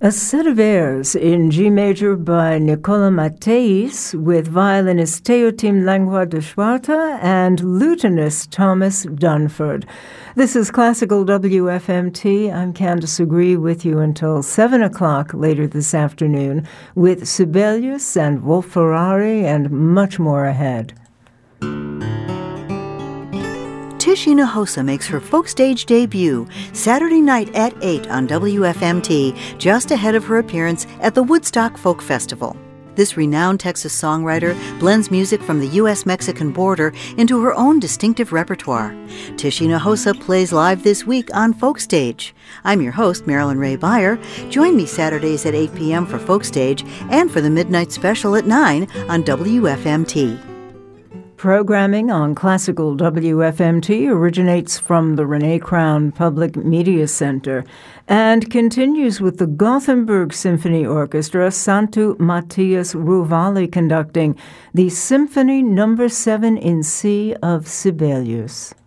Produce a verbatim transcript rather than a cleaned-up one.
A set of airs in G major by Nicola Matteis with violinist Teotim Langlois de Schwarta and lutenist Thomas Dunford. This is Classical W F M T. I'm Candace Agree with you until seven o'clock later this afternoon with Sibelius and Wolf Ferrari and much more ahead. Tish Hinojosa makes her folk stage debut Saturday night at eight on W F M T, just ahead of her appearance at the Woodstock Folk Festival. This renowned Texas songwriter blends music from the U S Mexican border into her own distinctive repertoire. Tish Hinojosa plays live this week on Folk Stage. I'm your host, Marilyn Ray Beyer. Join me Saturdays at eight p.m. for Folk Stage and for the Midnight Special at nine on W F M T. Programming on Classical W F M T originates from the Renee Crown Public Media Center and continues with the Gothenburg Symphony Orchestra, Santu Matthias Ruvali conducting the Symphony Number seven in C of Sibelius.